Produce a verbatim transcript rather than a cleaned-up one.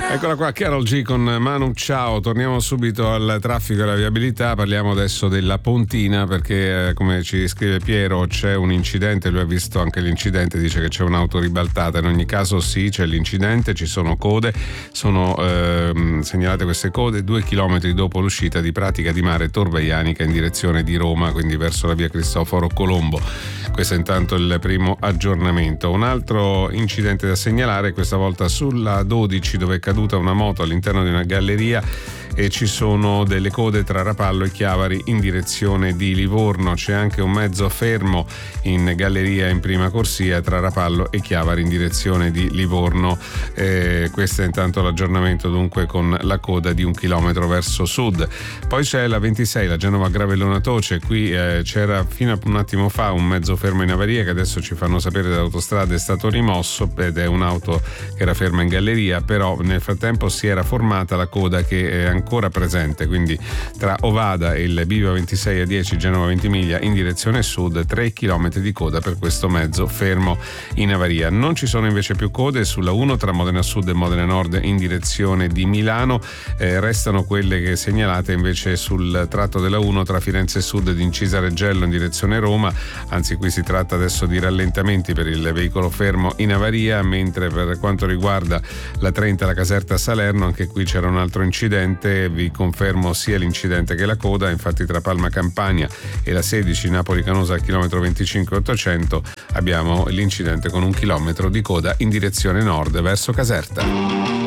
Eccola qua, Carol G con Manu Ciao. Torniamo subito al traffico e alla viabilità. Parliamo adesso della Pontina, perché eh, come ci scrive Piero c'è un incidente. Lui ha visto anche l'incidente, dice che c'è un'auto ribaltata. In ogni caso sì, c'è l'incidente, ci sono code, sono ehm, segnalate queste code due chilometri dopo l'uscita di Pratica di Mare Torvaianica in direzione di Roma, quindi verso la via Cristoforo Colombo. Questo è intanto il primo aggiornamento. Un altro incidente da segnalare, questa volta sulla dodici, dove è caduta una moto all'interno di una galleria e ci sono delle code tra Rapallo e Chiavari in direzione di Livorno. C'è anche un mezzo fermo in galleria in prima corsia tra Rapallo e Chiavari in direzione di Livorno. Eh, questo è intanto l'aggiornamento, dunque, con la coda di un chilometro verso sud. Poi c'è la ventisei, la Genova Gravellona Toce. Qui eh, c'era fino a un attimo fa un mezzo fermo in avaria che adesso ci fanno sapere dall'autostrada è stato rimosso ed è un'auto che era ferma in galleria, però nel frattempo si era formata la coda che è ancora presente, quindi tra Ovada e il bivio ventisei a dieci Genova Ventimiglia in direzione sud, tre chilometri di coda per questo mezzo fermo in avaria. Non ci sono invece più code sulla uno tra Modena Sud e Modena Nord in direzione di Milano, eh, restano quelle che segnalate invece sul tratto della uno tra Firenze Sud ed Incisa Reggello in direzione Roma, anzi qui si tratta adesso di rallentamenti per il veicolo fermo in avaria, mentre per quanto riguarda la trenta la Caserta Salerno, anche qui c'era un altro incidente, vi confermo sia l'incidente che la coda, infatti tra Palma Campania e la sedici Napoli Canosa al chilometro venticinque ottocento abbiamo l'incidente con un chilometro di coda in direzione nord verso Caserta.